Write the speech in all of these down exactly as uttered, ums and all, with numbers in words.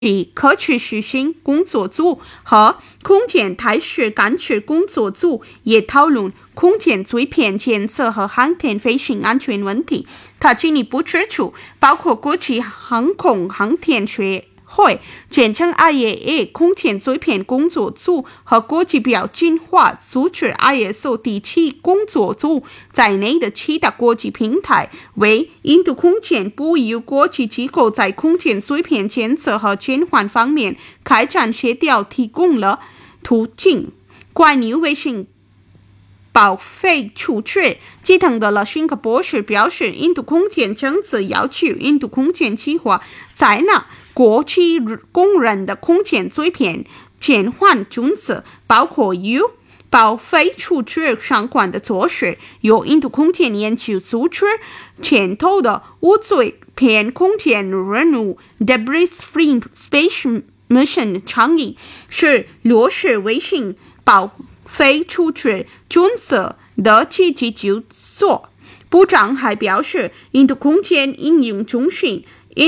可持续性工作组和空间态势感知工作组也讨论空间碎片检测和航天飞行安全问题。他进一步指出，包括国际航空航天学会简称 I A A 空间碎片工作组和国际标准化组织 I S O 第七工作组在内的七大国际平台，为印度空间部由国际机构在空间碎片检测和减缓方面开展协调提供了途径。关于卫星报废处置，基腾德勒辛格博士表示，印度空间政策要求印度空间计划采纳国际公认的空间碎片减缓准则，包括与报废处置相关的措施。由印度空间研究组织牵头的无碎片空间任务 Debris Free Space Mission 倡议是落实卫星报废处置准则的积极举措。部长还表示，印度空间应用中心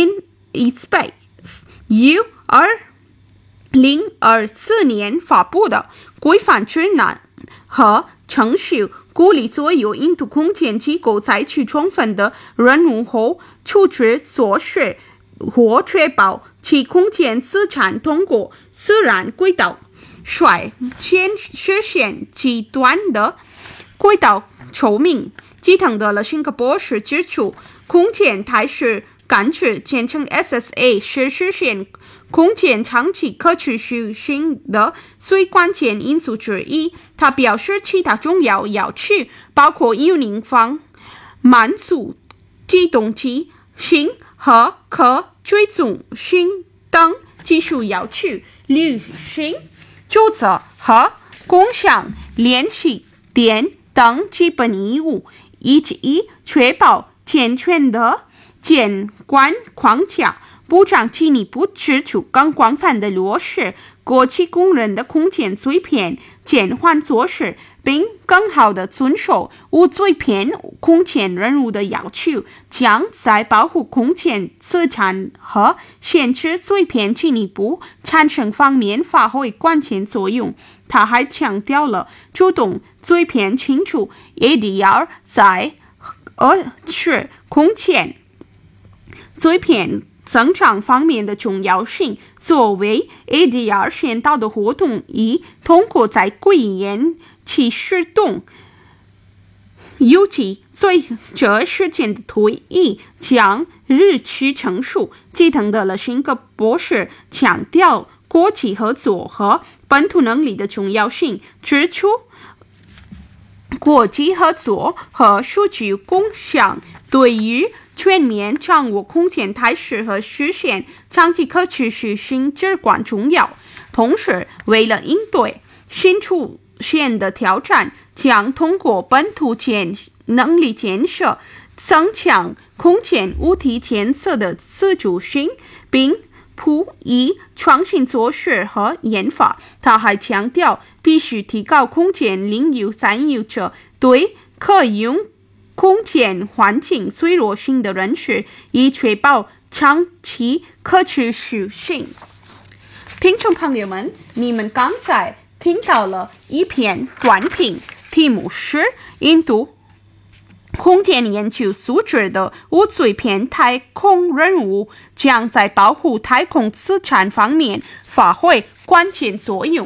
InSpace于二零二四年发布的规范指南和程序，鼓励所有印度空间机构采取充分的任务后处置措施，或确保其空间资产通过自然轨道率先实现极端的轨道寿命。基腾德勒辛格博士指出，空间态势感知简称 S S A 是实现空间长期可持续性的最关键因素之一。他表示，其他重要要求包括有能方满足机动机性和可追踪性等技术要求、履行职责和共享联系点等基本义务，以及确保健全的监管框架。部长进一步指出，更广泛的落实国际公认的空间碎片减缓措施，并更好地遵守无碎片空间任务的要求，将在保护空间资产和限制碎片进一步产生方面发挥关键作用。他还强调了主动碎片清除 A D R 在遏制空间碎片增长方面的重要性。作为 A D R 先导的活动，以通过在贵延期施动，尤其随着时间的推移将日趋成熟。基腾德勒辛格博士强调国际合作和本土能力的重要性，指出国际合作和数据共享对于全面掌握空间态势和实现长期可持续性至关重要。同时，为了应对新出现的挑战，将通过本土建能力建设增强空间物体检测的自主性，并普以创新措施和研发。他还强调，必须提高空间领域参与者对可用空间环境脆弱性的认识，以确保长期可持续性。听众朋友们，你们刚才听到了一篇短评，题目是印度空间研究组织的无碎片太空任务将在保护太空资产方面发挥关键作用。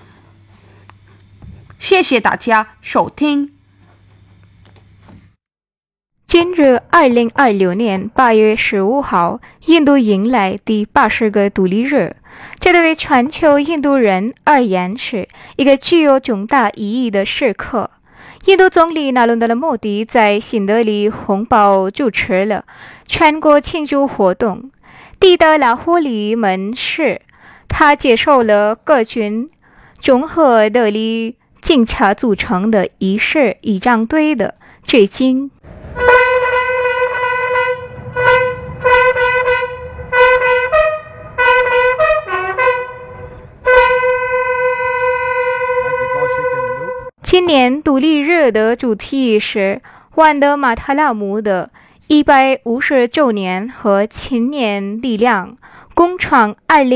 谢谢大家收听。 今日二零二六年八月十五号，印度迎来第八十个独立日，这对全球印度人而言是一个具有重大意义的时刻。印度总理纳伦德拉莫迪在新德里红堡主持了全国庆祝活动。抵达拉霍里门时，他接受了各军综合德里警察组成的仪式仪仗队的致敬。今年独立日的主题是万德马塔拉姆的一百五十周年和青年力量共创二零